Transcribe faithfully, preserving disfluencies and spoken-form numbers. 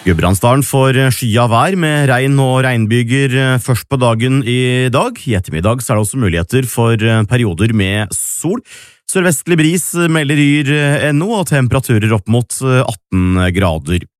Gudbrandsdalen får skya vær med regn og regnbyger først på dagen i dag. I ettermiddag så er det også muligheter for perioder med sol. Sørvestlig bris melder Yr N O og temperaturer opp mot atten grader.